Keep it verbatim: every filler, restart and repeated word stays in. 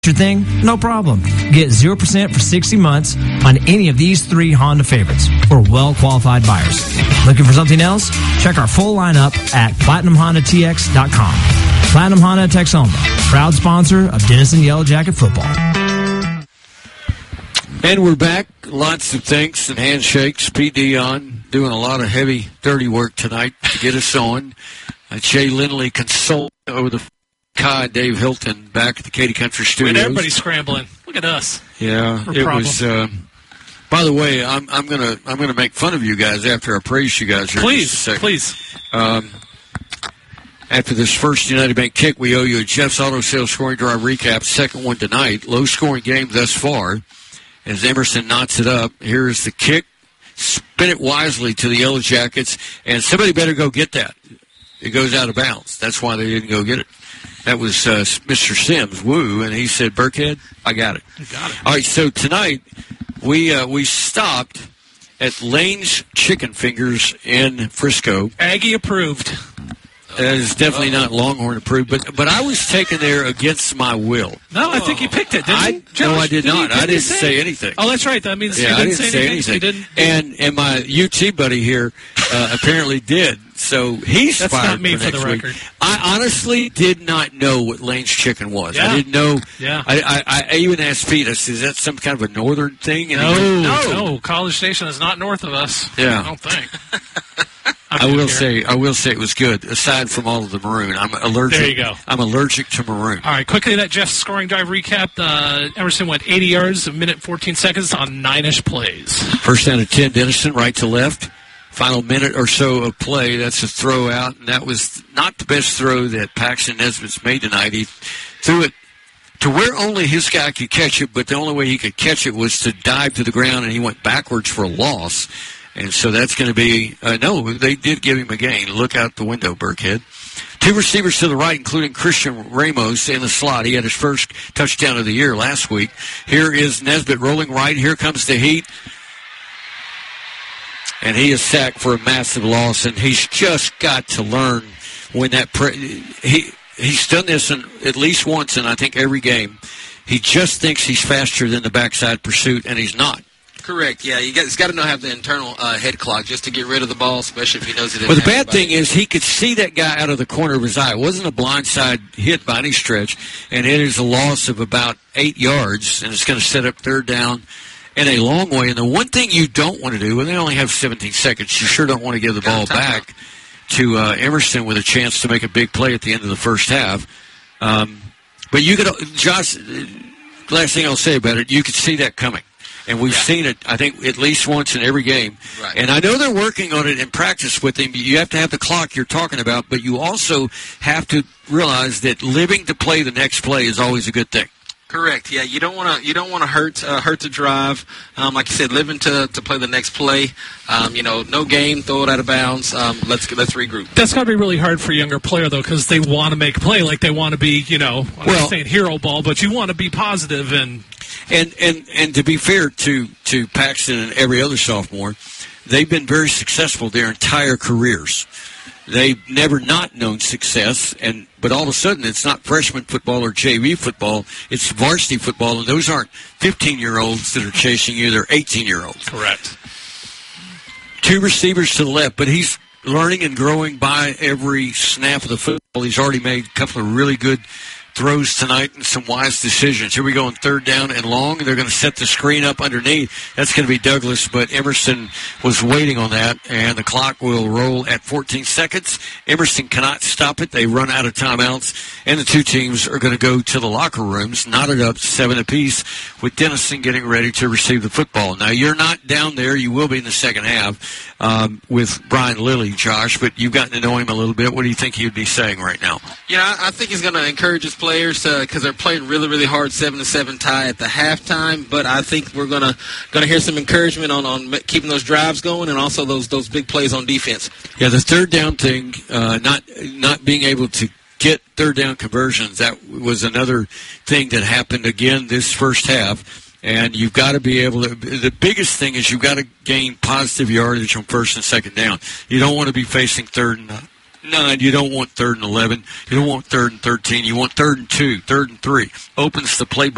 your thing? No problem. Get zero percent for sixty months on any of these three Honda favorites for well-qualified buyers. Looking for something else? Check our full lineup at platinum honda t x dot com. Platinum Honda Texoma, proud sponsor of Denison Yellow Jacket football. And we're back. Lots of thanks and handshakes. Pete Dion doing a lot of heavy, dirty work tonight to get us on. Uh, Jay Lindley consulting over the Kai Dave Hilton back at the Katy Country Studios. Wait, everybody's scrambling. Look at us. Yeah, no it problem. was. Uh, by the way, I'm, I'm gonna I'm gonna make fun of you guys after I praise you guys. Here Please, in just a second. please. Um, after this first United Bank kick, we owe you a Jeff's Auto Sales scoring drive recap. Second one tonight. Low scoring game thus far. As Emerson knots it up, here is the kick. Spin it wisely to the Yellow Jackets, and somebody better go get that. It goes out of bounds. That's why they didn't go get it. That was uh, Mister Sims, woo, and he said, Burkhead, I got it. You got it. All right, so tonight we uh, we stopped at Lane's Chicken Fingers in Frisco. Aggie approved. That is definitely not Longhorn approved, but but I was taken there against my will. No, I think you picked it, didn't I, you? Josh, no, I did did not. You, I didn't say, say anything. Oh, that's right. That means yeah, you I didn't, didn't say, say anything. anything. You didn't, and and my U T buddy here uh, apparently did. So he's That's fired not me for, for next the week. record. I honestly did not know what Lane's Chicken was. Yeah. I didn't know. Yeah. I, I, I even asked Pete, I said, is that some kind of a northern thing? And no, he goes, no, no. College Station is not north of us. Yeah. I don't think. I will say, I will say it was good. Aside from all of the maroon, I'm allergic. There you go. I'm allergic to maroon. All right, quickly that Jeff's scoring drive recap. Uh, Emerson went eighty yards, a minute fourteen seconds on nine-ish plays. First down at ten, Denison, right to left. Final minute or so of play. That's a throw out, and that was not the best throw that Paxton Nesbitt's made tonight. He threw it to where only his guy could catch it, but the only way he could catch it was to dive to the ground, and he went backwards for a loss. And so that's going to be uh, – no, they did give him a gain. Look out the window, Burkhead. Two receivers to the right, including Christian Ramos in the slot. He had his first touchdown of the year last week. Here is Nesbitt rolling right. Here comes the heat. And he is sacked for a massive loss, and he's just got to learn when that pre- – he he's done this in, at least once in, I think, every game. He just thinks he's faster than the backside pursuit, and he's not. Correct, yeah. You got, he's got to know have the internal uh, head clock just to get rid of the ball, especially if he knows it. Well, the bad thing is he could see that guy out of the corner of his eye. It wasn't a blindside hit by any stretch, and it is a loss of about eight yards, and it's going to set up third down in a long way. And the one thing you don't want to do, and they only have seventeen seconds, you sure don't want to give the ball back to uh, Emerson with a chance to make a big play at the end of the first half. Um, but you could, Josh, last thing I'll say about it, you could see that coming. And we've yeah. seen it, I think, at least once in every game. Right. And I know they're working on it in practice with him. You have to have the clock you're talking about, but you also have to realize that living to play the next play is always a good thing. Correct. Yeah, you don't want to you don't want to hurt uh, hurt the drive. Um, like you said, living to, to play the next play. Um, you know, no game, throw it out of bounds. Um, let's let's regroup. That's got to be really hard for a younger player though, because they want to make a play, like they want to be, you know, I'm well, not saying hero ball, but you want to be positive and. And and and to be fair to to Paxton and every other sophomore, they've been very successful their entire careers. They've never not known success, and but all of a sudden it's not freshman football or J V football, it's varsity football, and those aren't fifteen-year-olds that are chasing you, they're eighteen-year-olds. Correct. Two receivers to the left, but he's learning and growing by every snap of the football. He's already made a couple of really good throws tonight and some wise decisions. Here we go on third down and long. They're going to set the screen up underneath. That's going to be Douglas, but Emerson was waiting on that, and the clock will roll at fourteen seconds. Emerson cannot stop it. They run out of timeouts, and the two teams are going to go to the locker rooms, knotted up seven apiece, with Denison getting ready to receive the football. Now, you're not down there. You will be in the second half um, with Brian Lilly, Josh, but you've gotten to know him a little bit. What do you think he would be saying right now? Yeah, I think he's going to encourage his players because uh, they're playing really, really hard, seven to seven tie at the halftime. But I think we're gonna gonna hear some encouragement on, on keeping those drives going and also those those big plays on defense. Yeah, the third down thing, uh, not not being able to get third down conversions, that was another thing that happened again this first half. And you've got to be able to. The biggest thing is you've got to gain positive yardage on first and second down. You don't want to be facing third and nine. You don't want third and eleven. You don't want third and thirteen. You want third and two, third and three. Opens the playbook.